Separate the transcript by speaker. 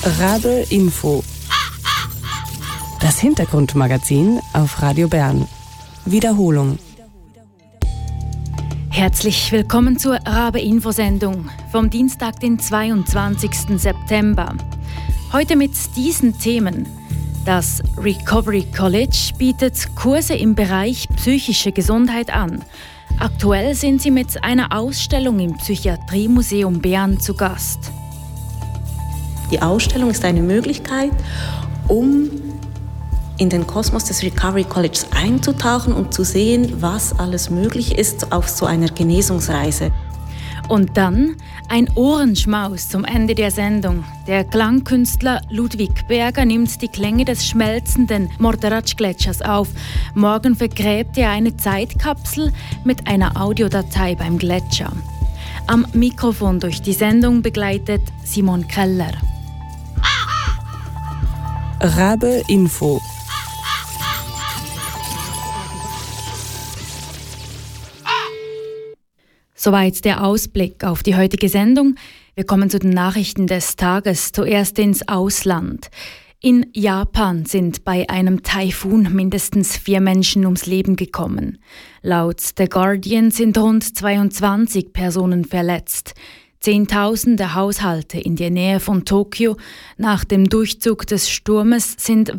Speaker 1: Rabe Info. Das Hintergrundmagazin auf Radio Bern. Wiederholung.
Speaker 2: Herzlich willkommen zur Rabe-Info-Sendung vom Dienstag, den 22. September. Heute mit diesen Themen. Das Recovery College bietet Kurse im Bereich psychische Gesundheit an. Aktuell sind sie mit einer Ausstellung im Psychiatriemuseum Bern zu Gast.
Speaker 3: Die Ausstellung ist eine Möglichkeit, um in den Kosmos des Recovery Colleges einzutauchen und zu sehen, was alles möglich ist auf so einer Genesungsreise. Und dann ein Ohrenschmaus zum Ende der Sendung. Der Klangkünstler Ludwig Berger nimmt die Klänge des schmelzenden Morteratsch-Gletschers auf. Morgen vergräbt er eine Zeitkapsel mit einer Audiodatei beim Gletscher. Am Mikrofon durch die Sendung begleitet Simon Keller.
Speaker 1: Rabe Info.
Speaker 2: Soweit der Ausblick auf die heutige Sendung. Wir kommen zu den Nachrichten des Tages. Zuerst ins Ausland. In Japan sind bei einem Taifun mindestens 4 Menschen ums Leben gekommen. Laut The Guardian sind rund 22 Personen verletzt. Zehntausende Haushalte in der Nähe von Tokio nach dem Durchzug des Sturmes sind